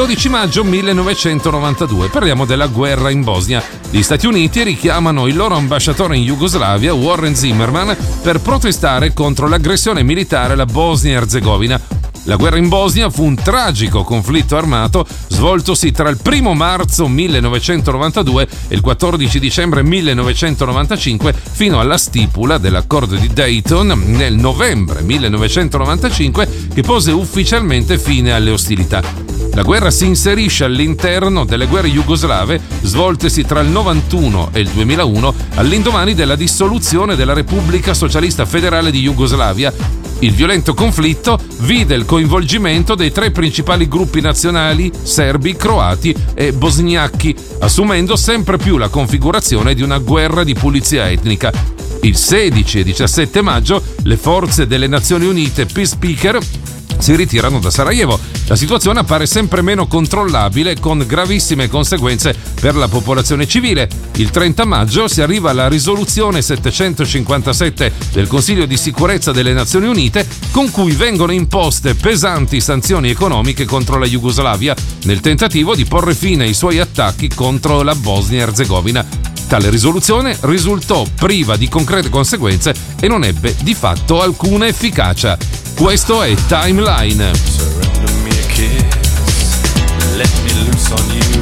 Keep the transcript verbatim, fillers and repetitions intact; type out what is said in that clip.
dodici maggio millenovecentonovantadue. Parliamo della guerra in Bosnia. Gli Stati Uniti richiamano il loro ambasciatore in Jugoslavia, Warren Zimmerman, per protestare contro l'aggressione militare alla Bosnia-Erzegovina. La guerra in Bosnia fu un tragico conflitto armato svoltosi tra il primo marzo millenovecentonovantadue e il quattordici dicembre millenovecentonovantacinque fino alla stipula dell'accordo di Dayton nel novembre millenovecentonovantacinque, che pose ufficialmente fine alle ostilità. La guerra si inserisce all'interno delle guerre jugoslave svoltesi tra il novantuno e il duemilauno, all'indomani della dissoluzione della Repubblica Socialista Federale di Jugoslavia. Il violento conflitto vide il coinvolgimento dei tre principali gruppi nazionali, serbi, croati e bosniachi, assumendo sempre più la configurazione di una guerra di pulizia etnica. Il sedici e diciassette maggio le forze delle Nazioni Unite Peacekeeper si ritirano da Sarajevo. La situazione appare sempre meno controllabile, con gravissime conseguenze per la popolazione civile. Il trenta maggio si arriva alla risoluzione settecentocinquantasette del Consiglio di Sicurezza delle Nazioni Unite, con cui vengono imposte pesanti sanzioni economiche contro la Jugoslavia, nel tentativo di porre fine ai suoi attacchi contro la Bosnia-Erzegovina. Tale risoluzione risultò priva di concrete conseguenze e non ebbe di fatto alcuna efficacia. Questo è Timeline. Surrender me a kiss, let me loose on you.